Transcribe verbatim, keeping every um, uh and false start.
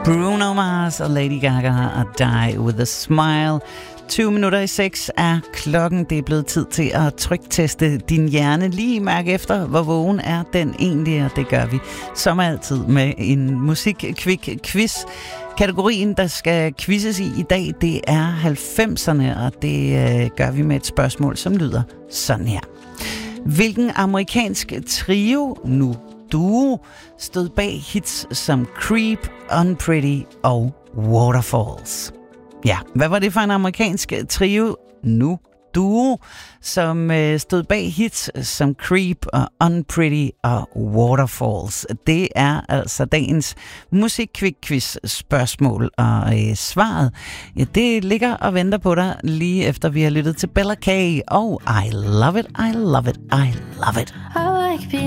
Bruno Mars og Lady Gaga og Die With A Smile. tyve minutter i seks er klokken. Det er blevet tid til at trykteste din hjerne. Lige mærke efter, hvor vågen er den egentlig, og det gør vi som altid med en musik-kvik-quiz. Kategorien, der skal quizzes i i dag, det er halvfemserne, og det øh, gør vi med et spørgsmål, som lyder sådan her. Hvilken amerikansk trio, nu duo, stod bag hits som Creep, Unpretty og Waterfalls? Ja, hvad var det for en amerikansk trio, nu duo, som øh, stod bag hits som Creep og Unpretty og Waterfalls? Det er altså dagens musik-quiz spørgsmål, og øh, svaret, ja, det ligger og venter på dig lige efter vi har lyttet til Bella K. Og I love it, I love it, I love it. I like being